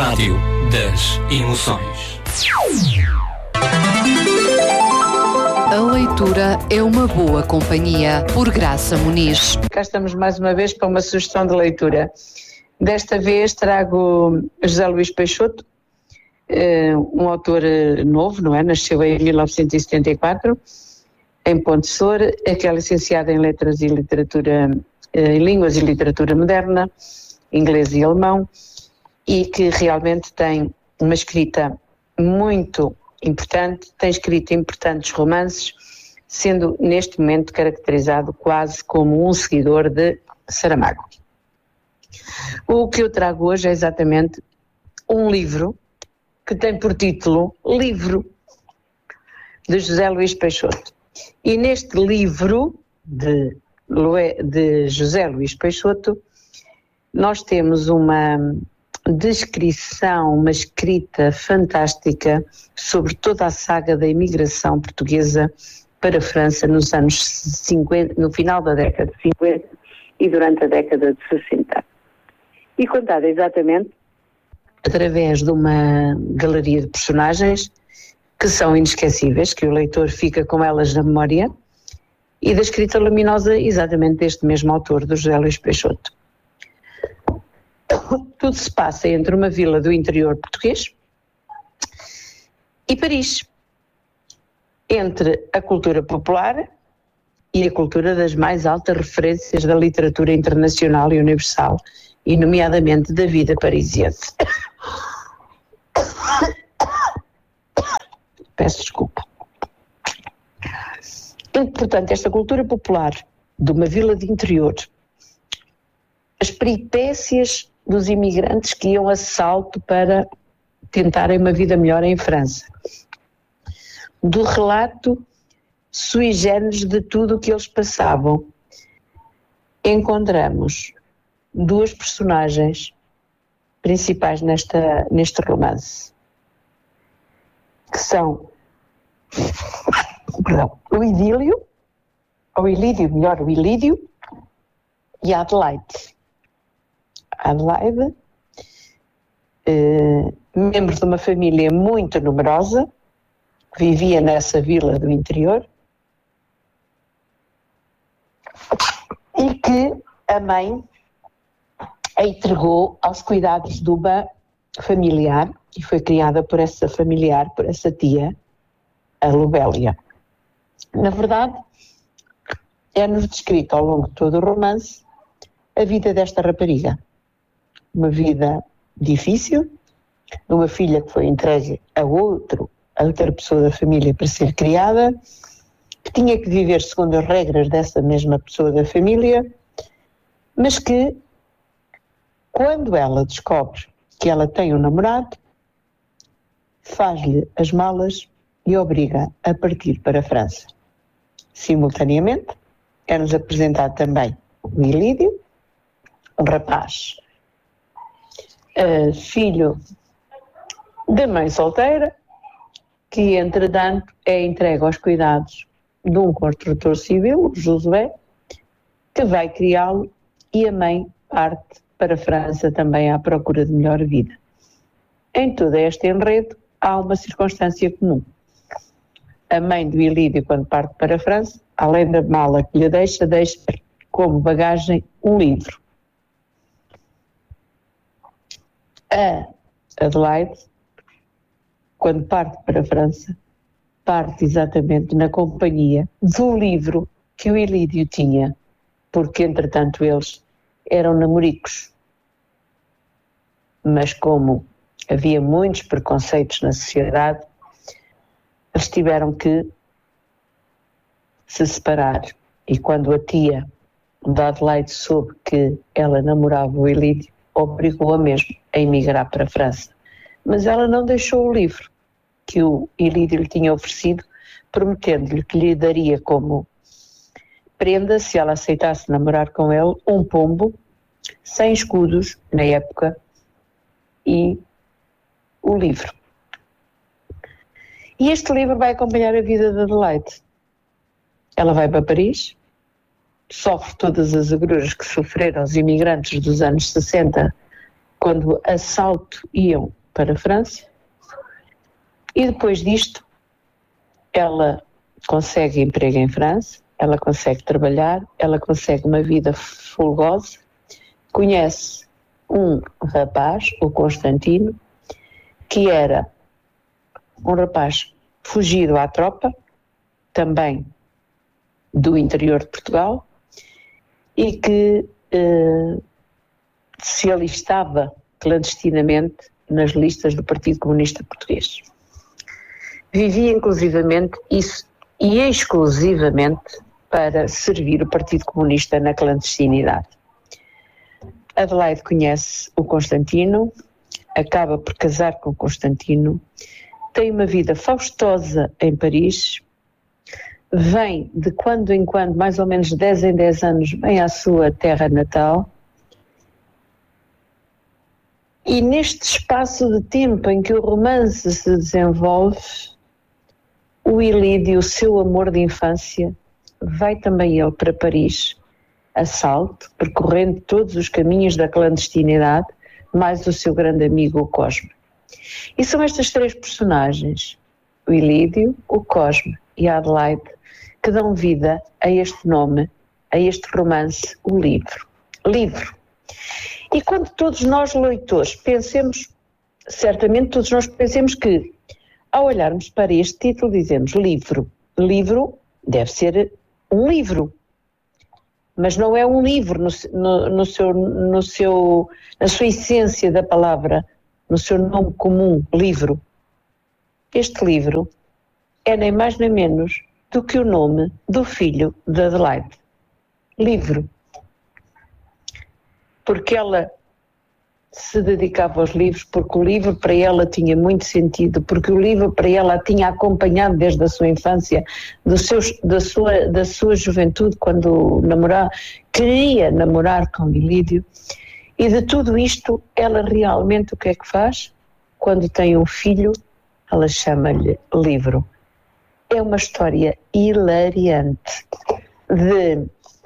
Rádio das Emoções. A leitura é uma boa companhia, por Graça Muniz. Cá estamos mais uma vez para uma sugestão de leitura. Desta vez trago José Luís Peixoto, um autor novo, não é? Nasceu em 1974, em Ponte Sor, é licenciado em Letras e Literatura, em Línguas e Literatura Moderna, inglês e alemão, e que realmente tem uma escrita muito importante, tem escrito importantes romances, sendo neste momento caracterizado quase como um seguidor de Saramago. O que eu trago hoje é exatamente um livro que tem por título Livro, de José Luís Peixoto. E neste livro de José Luís Peixoto, nós temos uma descrição, uma escrita fantástica sobre toda a saga da imigração portuguesa para a França nos anos 50, no final da década de 50 e durante a década de 60. E contada exatamente através de uma galeria de personagens que são inesquecíveis, que o leitor fica com elas na memória, e da escrita luminosa exatamente deste mesmo autor, do José Luís Peixoto. Tudo se passa entre uma vila do interior português e Paris, entre a cultura popular e a cultura das mais altas referências da literatura internacional e universal, e nomeadamente da vida parisiense. Peço desculpa. Portanto, esta cultura popular de uma vila de interior, as peripécias dos imigrantes que iam a salto para tentarem uma vida melhor em França, do relato sui generis de tudo o que eles passavam, encontramos duas personagens principais neste romance, que são o Ilídio e a Adelaide. Adelaide, membro de uma família muito numerosa, vivia nessa vila do interior, e que a mãe a entregou aos cuidados de uma familiar, e foi criada por essa familiar, por essa tia, a Lubélia. Na verdade, é-nos descrito ao longo de todo o romance a vida desta rapariga. Uma vida difícil, de uma filha que foi entregue a outra pessoa da família para ser criada, que tinha que viver segundo as regras dessa mesma pessoa da família, mas que, quando ela descobre que ela tem um namorado, faz-lhe as malas e obriga a partir para a França. Simultaneamente, é-nos apresentado também o Ilídio, um rapaz, filho de mãe solteira, que entretanto é entregue aos cuidados de um construtor civil, o Josué, que vai criá-lo, e a mãe parte para a França também à procura de melhor vida. Em todo este enredo há uma circunstância comum. A mãe do Ilídio, quando parte para a França, além da mala que lhe deixa como bagagem um livro. A Adelaide, quando parte para a França, parte exatamente na companhia do livro que o Ilídio tinha, porque entretanto eles eram namoricos. Mas como havia muitos preconceitos na sociedade, eles tiveram que se separar. E quando a tia da Adelaide soube que ela namorava o Ilídio, obrigou-a mesmo a emigrar para a França. Mas ela não deixou o livro que o Ilídio lhe tinha oferecido, prometendo-lhe que lhe daria como prenda, se ela aceitasse namorar com ele, um pombo, sem escudos, na época, e o livro. E este livro vai acompanhar a vida de Adelaide. Ela vai para Paris, sofre todas as agruras que sofreram os imigrantes dos anos 60, quando a salto iam para a França. E depois disto, ela consegue emprego em França, ela consegue trabalhar, ela consegue uma vida folgosa, conhece um rapaz, o Constantino, que era um rapaz fugido à tropa, também do interior de Portugal, e que se alistava clandestinamente nas listas do Partido Comunista Português. Vivia inclusivamente isso e exclusivamente para servir o Partido Comunista na clandestinidade. Adelaide conhece o Constantino, acaba por casar com o Constantino, tem uma vida faustosa em Paris, vem de quando em quando, mais ou menos 10 em 10 anos, vem à sua terra natal. E neste espaço de tempo em que o romance se desenvolve, o Ilídio, o seu amor de infância, vai também ele para Paris, a salto, percorrendo todos os caminhos da clandestinidade, mais o seu grande amigo, o Cosme. E são estas três personagens, o Ilídio, o Cosme e a Adelaide, que dão vida a este nome, a este romance, o livro. Livro. E quando todos nós, leitores, pensemos, certamente todos nós pensemos que, ao olharmos para este título, dizemos livro. Livro deve ser um livro, mas não é um livro na sua essência da palavra, no seu nome comum, livro. Este livro é nem mais nem menos do que o nome do filho de Adelaide. Livro. Porque ela se dedicava aos livros, porque o livro para ela tinha muito sentido, porque o livro para ela a tinha acompanhado desde a sua infância, da sua juventude, quando queria namorar com Ilídio. E de tudo isto, ela realmente o que é que faz? Quando tem um filho, ela chama-lhe livro. É uma história hilariante de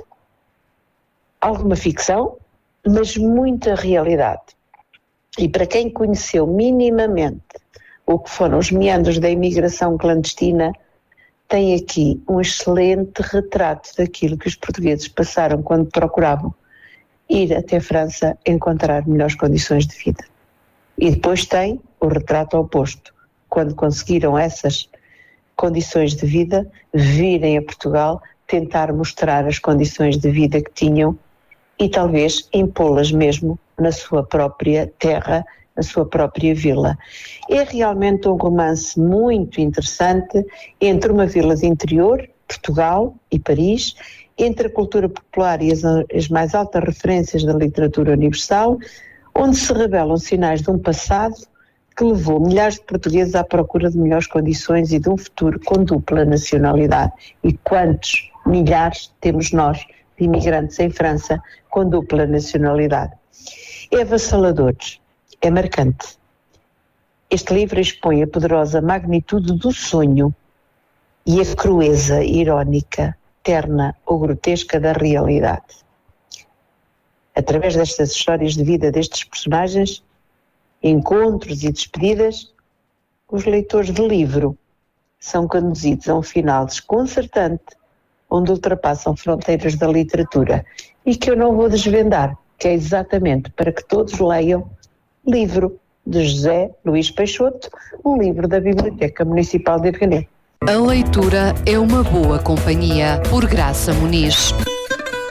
alguma ficção, mas muita realidade. E para quem conheceu minimamente o que foram os meandros da imigração clandestina, tem aqui um excelente retrato daquilo que os portugueses passaram quando procuravam ir até a França encontrar melhores condições de vida. E depois tem o retrato oposto, quando conseguiram essas condições de vida, virem a Portugal, tentar mostrar as condições de vida que tinham e talvez impô-las mesmo na sua própria terra, na sua própria vila. É realmente um romance muito interessante entre uma vila de interior, Portugal e Paris, entre a cultura popular e as mais altas referências da literatura universal, onde se revelam sinais de um passado que levou milhares de portugueses à procura de melhores condições e de um futuro com dupla nacionalidade. E quantos milhares temos nós de imigrantes em França com dupla nacionalidade? É avassalador, é marcante. Este livro expõe a poderosa magnitude do sonho e a crueza irónica, terna ou grotesca da realidade. Através destas histórias de vida destes personagens, encontros e despedidas, os leitores de livro são conduzidos a um final desconcertante, onde ultrapassam fronteiras da literatura e que eu não vou desvendar, que é exatamente para que todos leiam Livro, de José Luís Peixoto, um livro da Biblioteca Municipal de Arganel. A leitura é uma boa companhia, por Graça Muniz.